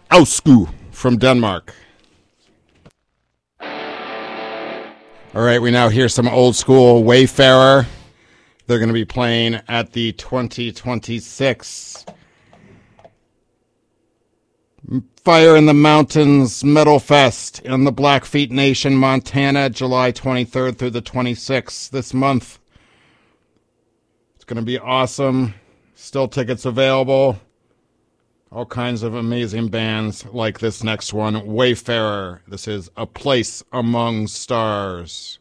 Ausku from Denmark. All right, we now hear some old school Wayfarer. They're going to be playing at the 2026 Fire in the Mountains Metal Fest in the Blackfeet Nation, Montana, July 23rd through the 26th this month. It's going to be awesome. Still tickets available. All kinds of amazing bands like this next one, Wayfarer. This is A Place Among Stars.